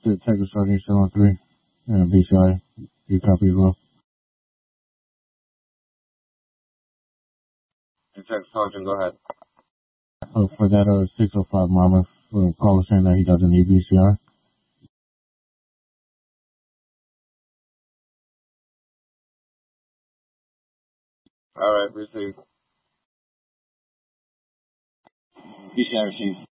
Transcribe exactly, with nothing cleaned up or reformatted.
Detective Sergeant still on three. Uh, B C I. You copy as well? Detective Sergeant, go ahead. So for that uh, six oh five Mama, uh, caller saying that he doesn't need B C I. All right, received. B C I received.